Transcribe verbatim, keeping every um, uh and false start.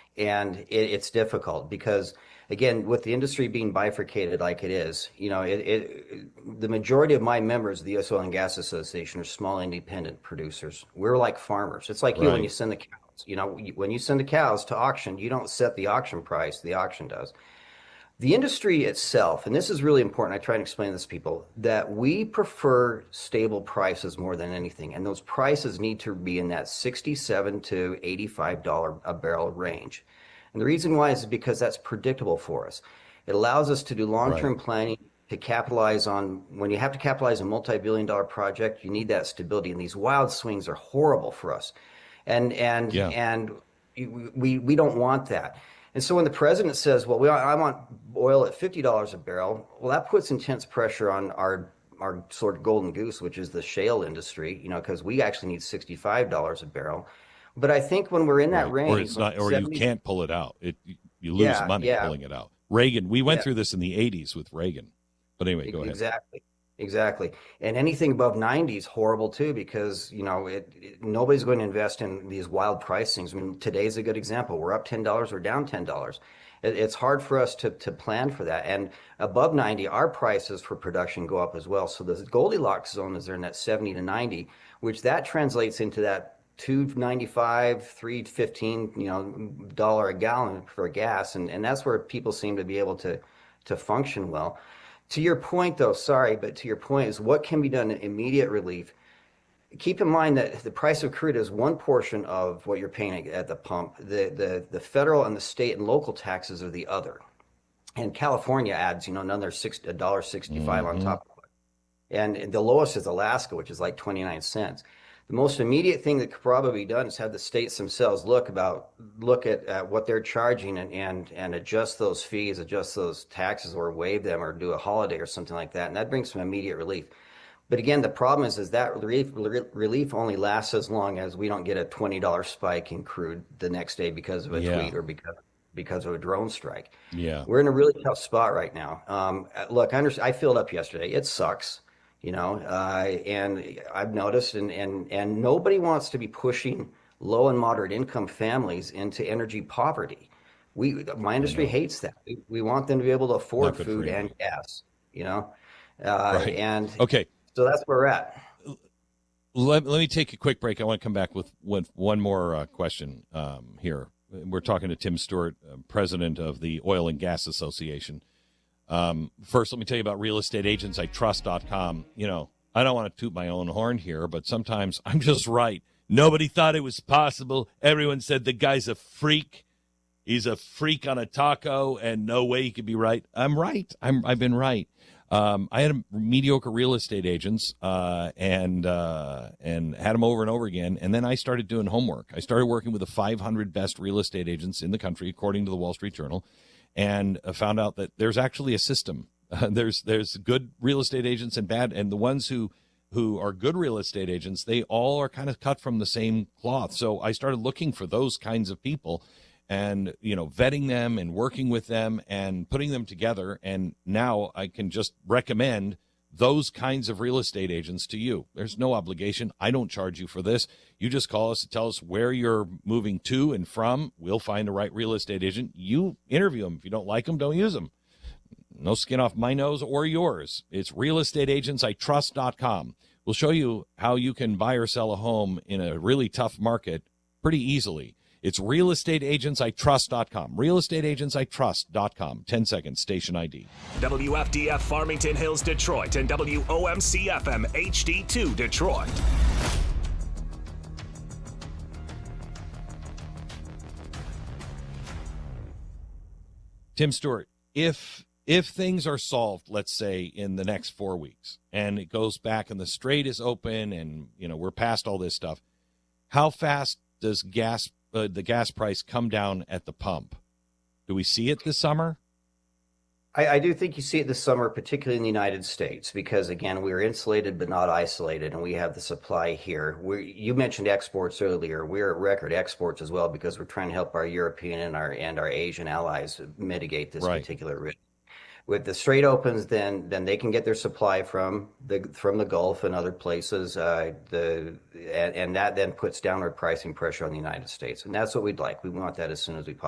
And it, it's difficult because, again, with the industry being bifurcated like it is, you know, it, it the majority of my members of the U S Oil and Gas Association are small independent producers. We're like farmers. It's like you when you Right. send the cows. You know, when you send the cows to auction, you don't set the auction price, the auction does. The industry itself, and this is really important, I try and explain this to people, that we prefer stable prices more than anything. And those prices need to be in that sixty-seven to eighty-five dollars a barrel range. And the reason why is because that's predictable for us. It allows us to do Right. long-term planning to capitalize on, when you have to capitalize a multi-billion dollar project, you need that stability. And these wild swings are horrible for us. And and Yeah. and we we don't want that. And so when the president says, "Well, we I want oil at fifty dollars a barrel," well, that puts intense pressure on our our sort of golden goose, which is the shale industry, you know, because we actually need sixty-five dollars a barrel. But I think when we're in that Right. Or range, it's when not, or you seventy, can't pull it out. It you lose yeah, money yeah, pulling it out. Reagan, we went yeah. through this in the eighties with Reagan. But anyway, E- go ahead. Exactly. Exactly. And anything above ninety is horrible too, because, you know, it, it nobody's going to invest in these wild pricings. I mean, today's a good example. We're up ten dollars, we're down ten dollars. It, it's hard for us to, to plan for that. And above ninety, our prices for production go up as well. So the Goldilocks zone is there in that seventy to ninety, which that translates into that two ninety-five, three fifteen, you know, dollar a gallon for gas. And, and that's where people seem to be able to to function well. To your point, though, sorry, but to your point is what can be done in immediate relief. Keep in mind that the price of crude is one portion of what you're paying at the pump. The the the federal and the state and local taxes are the other. And California adds, you know, another six a dollar sixty five on Hmm. top of it. And the lowest is Alaska, which is like twenty-nine cents. The most immediate thing that could probably be done is have the states themselves look about look at, at what they're charging and, and and adjust those fees, adjust those taxes, or waive them, or do a holiday or something like that. And that brings some immediate relief. But again, the problem is is that relief relief only lasts as long as we don't get a twenty dollars spike in crude the next day because of a Yeah. tweet or because because of a drone strike. Yeah. We're in a really tough spot right now. Um, look, I, understand, I filled up yesterday. It sucks, you know, uh, and I've noticed, and, and and nobody wants to be pushing low and moderate income families into energy poverty. We, my I industry know. hates that. We, we want them to be able to Not afford good for food and anybody. gas, you know, uh, Right. and Okay. so that's where we're at. Let, let me take a quick break. I want to come back with, with one more uh, question um, here. We're talking to Tim Stewart, uh, president of the Oil and Gas Association. Um, first, let me tell you about real estate agents I trust dot com. You know, I don't want to toot my own horn here, but sometimes I'm just right. Nobody thought it was possible. Everyone said the guy's a freak. He's a freak on a taco, and no way he could be right. I'm right. I'm, I've been right. Um, I had a mediocre real estate agents uh, and uh, and had them over and over again. And then I started doing homework. I started working with the five hundred best real estate agents in the country, according to the Wall Street Journal, and uh, found out that there's actually a system. Uh, there's there's good real estate agents and bad, and the ones who who are good real estate agents, they all are kind of cut from the same cloth. So I started looking for those kinds of people and, you know, vetting them and working with them and putting them together. And now I can just recommend those kinds of real estate agents to you. There's no obligation. I don't charge you for this. You just call us and tell us where you're moving to and from. We'll find the right real estate agent. You interview them. If you don't like them, don't use them. No skin off my nose or yours. It's real estate agents I trust dot com. We'll show you how you can buy or sell a home in a really tough market pretty easily. It's real estate agents I trust dot com. real estate agents I trust dot com. ten seconds, station I D. W F D F Farmington Hills, Detroit, and W O M C F M H D two, Detroit. Tim Stewart, if if things are solved, let's say in the next four weeks, and it goes back and the strait is open, and you know we're past all this stuff, how fast does gas uh, the gas price come down at the pump? Do we see it this summer? I, I do think you see it this summer, particularly in the United States, because again, we're insulated but not isolated, and we have the supply here. We you mentioned exports earlier. We're at record exports as well because we're trying to help our European and our and our Asian allies mitigate this Right. particular risk. With the Strait opens, then then they can get their supply from the from the Gulf and other places. Uh, the and, and that then puts downward pricing pressure on the United States, and that's what we'd like. We want that as soon as we possibly.